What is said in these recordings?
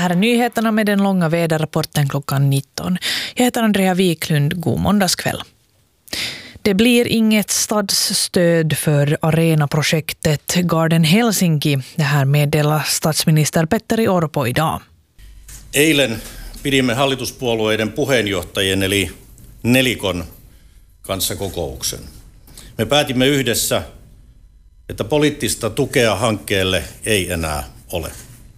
här är nyheterna med den långa väderrapporten klockan 19. Jag heter Andrea Wiklund. God måndagskväll. Det blir inget stadsstöd för arenaprojektet Garden Helsinki. Det här meddelar statsminister Petteri Orpo idag. Eilen pidimme hallituspuolueiden puheenjohtajien eli nelikon kanssa kokouksen. Me päätimme yhdessä, että poliittista tukea hankkeelle ei enää ole.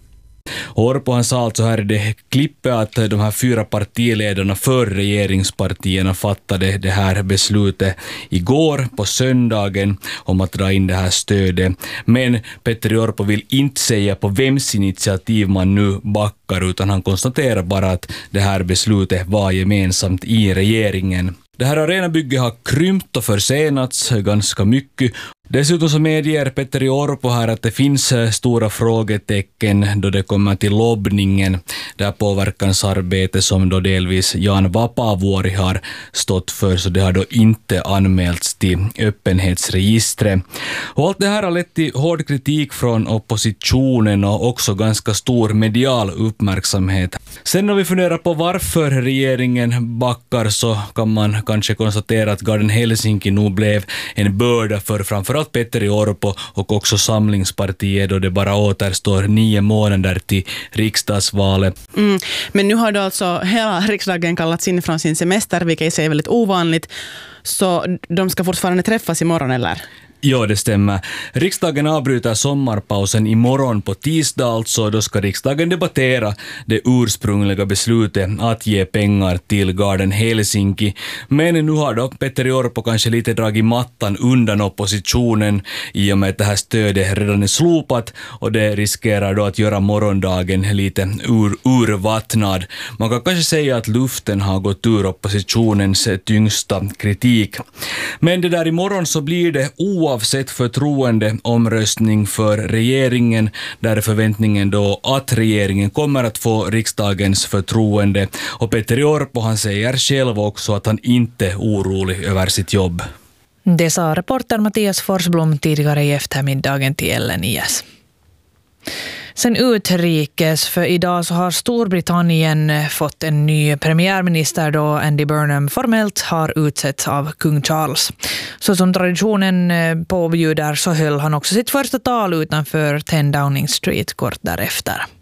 Orpo han sa alltså här i det klippet att de här 4 partiledarna för regeringspartierna fattade det här beslutet igår på söndagen om att dra in det här stödet. Men Petteri Orpo vill inte säga på vems initiativ man nu backar, utan han konstaterar bara att det här beslutet var gemensamt i regeringen. Det här arenabygget har krympt och försenats ganska mycket. Dessutom så medger Petteri Orpo här att det finns stora frågetecken då det kommer till lobbningen. Det här påverkansarbete som då delvis Jan Vapaavuori har stått för, så det har då inte anmälts till öppenhetsregistret. Och allt det här har lett till hård kritik från oppositionen och också ganska stor medial uppmärksamhet. Sen när vi funderar på varför regeringen backar, så kan man kanske konstatera att Garden Helsinki nu blev en börda för framförallt Petteri Orpo och också Samlingspartiet, då det bara återstår 9 månader till riksdagsvalet. Men nu har då alltså hela riksdagen kallats in från sin semester, vilket i sig är väldigt ovanligt. Så de ska fortfarande träffas imorgon, eller? Ja, det stämmer. Riksdagen avbryter sommarpausen imorgon på tisdag, alltså då ska riksdagen debattera det ursprungliga beslutet att ge pengar till Garden Helsinki. Men nu har då Petteri Orpo kanske lite dragit mattan undan oppositionen i och med att det här stödet redan är slopat, och det riskerar då att göra morgondagen lite urvattnad. Man kan kanske säga att luften har gått ur oppositionens tyngsta kritik. Men det där imorgon så blir det oavsett förtroendeomröstning för regeringen, där är förväntningen då att regeringen kommer att få riksdagens förtroende. Och Petteri Orpo, han säger själv också att han inte är orolig över sitt jobb. Det sa reporter Mattias Forsblom tidigare i eftermiddagen till LNIS. Sen utrikes, för idag så har Storbritannien fått en ny premiärminister då Andy Burnham formellt har utsetts av kung Charles. Så som traditionen påbjuder så höll han också sitt första tal utanför 10 Downing Street kort därefter.